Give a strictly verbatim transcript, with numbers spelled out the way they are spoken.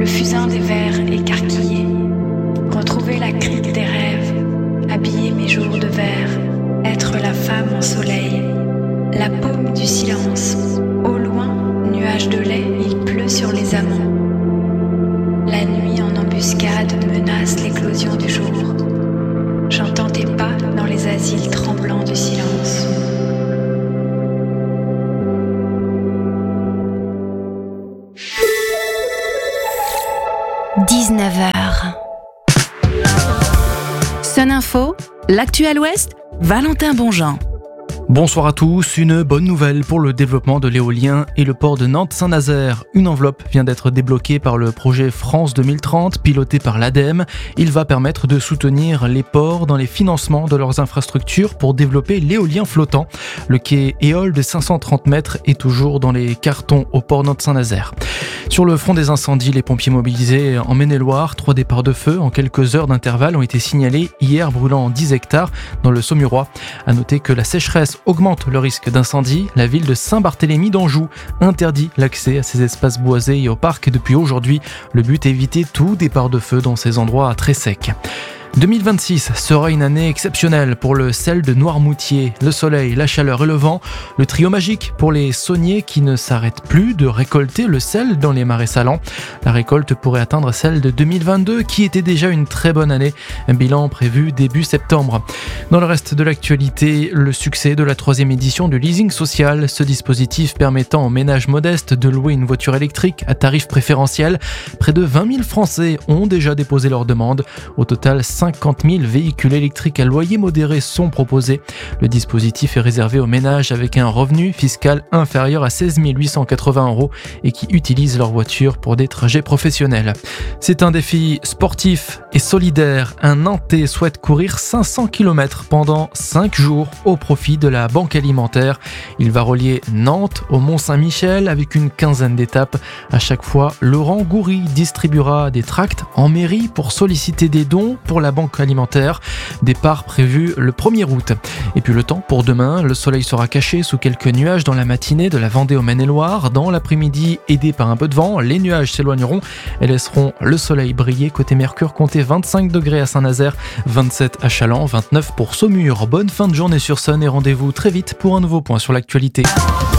fusain des vers écarquillés, retrouver la crique des rêves, habiller mes jours de verre, être la femme en soleil, la paume du silence, au loin, nuage de lait, il pleut sur les amants. La nuit en embuscade menace l'éclosion du jour. J'entends tes pas dans les asiles tremblants du silence. dix-neuf heures. Sun Info, l'actu à l'Ouest, Valentin Bonjean. Bonsoir à tous, une bonne nouvelle pour le développement de l'éolien et le port de Nantes-Saint-Nazaire. Une enveloppe vient d'être débloquée par le projet France deux mille trente, piloté par l'A D E M. Il va permettre de soutenir les ports dans les financements de leurs infrastructures pour développer l'éolien flottant. Le quai Éole de cinq cent trente mètres est toujours dans les cartons au port Nantes-Saint-Nazaire. Sur le front des incendies, les pompiers mobilisés en Maine-et-Loire, trois départs de feu en quelques heures d'intervalle ont été signalés hier, brûlant dix hectares dans le Saumurois. À noter que la sécheresse augmente le risque d'incendie. La ville de Saint-Barthélemy d'Anjou interdit l'accès à ces espaces boisés et au parc depuis aujourd'hui. Le but est d'éviter tout départ de feu dans ces endroits très secs. deux mille vingt-six sera une année exceptionnelle pour le sel de Noirmoutier. Le soleil, la chaleur et le vent, le trio magique pour les sauniers qui ne s'arrêtent plus de récolter le sel dans les marais salants. La récolte pourrait atteindre celle de deux mille vingt-deux qui était déjà une très bonne année. Un bilan prévu début septembre. Dans le reste de l'actualité, le succès de la troisième édition du leasing social, ce dispositif permettant aux ménages modestes de louer une voiture électrique à tarif préférentiel. Près de vingt mille Français ont déjà déposé leur demande. Au total, cinquante mille véhicules électriques à loyer modéré sont proposés. Le dispositif est réservé aux ménages avec un revenu fiscal inférieur à seize mille huit cent quatre-vingts euros et qui utilisent leur voiture pour des trajets professionnels. C'est un défi sportif et solidaire. Un Nantais souhaite courir cinq cents kilomètres pendant cinq jours au profit de la Banque Alimentaire. Il va relier Nantes au Mont-Saint-Michel avec une quinzaine d'étapes. À chaque fois, Laurent Goury distribuera des tracts en mairie pour solliciter des dons pour la Banque Alimentaire. Départ prévu le premier août. Et puis le temps pour demain, le soleil sera caché sous quelques nuages dans la matinée de la Vendée au Maine-et-Loire. Dans l'après-midi, aidé par un peu de vent, les nuages s'éloigneront et laisseront le soleil briller. Côté Mercure, comptez vingt-cinq degrés à Saint-Nazaire, vingt-sept à Challans, vingt-neuf pour Saumur. Bonne fin de journée sur Sun et rendez-vous très vite pour un nouveau point sur l'actualité.